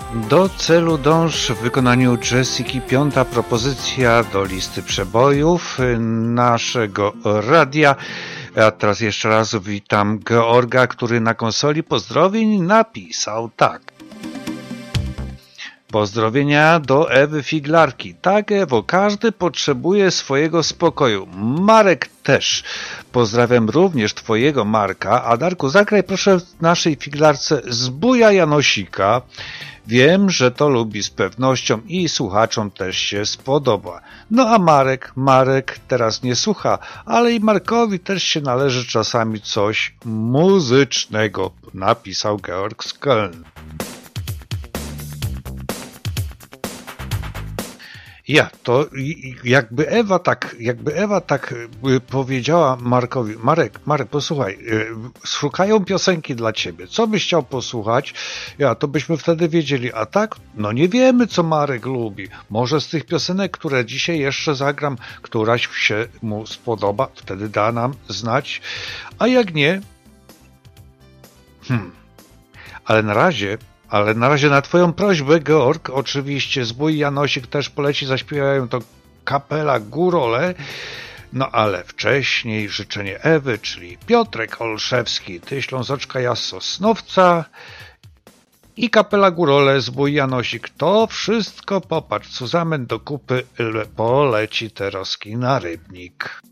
Do celu dąż w wykonaniu Jessiki, piąta propozycja do listy przebojów naszego radia. A teraz jeszcze raz witam Georga, który na konsoli pozdrowień napisał tak. Pozdrowienia do Ewy Figlarki. Tak, Ewo, każdy potrzebuje swojego spokoju. Marek też. Pozdrawiam również twojego Marka. A Darku, zagraj proszę w naszej figlarce Zbuja Janosika. Wiem, że to lubi z pewnością i słuchaczom też się spodoba. No a Marek teraz nie słucha, ale i Markowi też się należy czasami coś muzycznego, napisał Georg z Köln. To jakby Ewa tak powiedziała Markowi, Marek, posłuchaj, szukają piosenki dla ciebie, co byś chciał posłuchać? To byśmy wtedy wiedzieli, a tak? No nie wiemy, co Marek lubi. Może z tych piosenek, które dzisiaj jeszcze zagram, któraś się mu spodoba, wtedy da nam znać, a jak nie? Ale na razie na twoją prośbę, Georg, oczywiście Zbój Janosik też poleci, zaśpiewają to kapela Górole, no ale wcześniej życzenie Ewy, czyli Piotrek Olszewski, Ty Ślązoczka ja z Sosnowca i kapela Górole, Zbój Janosik. To wszystko, popatrz, Cuzamen do kupy poleci teraz na Rybnik.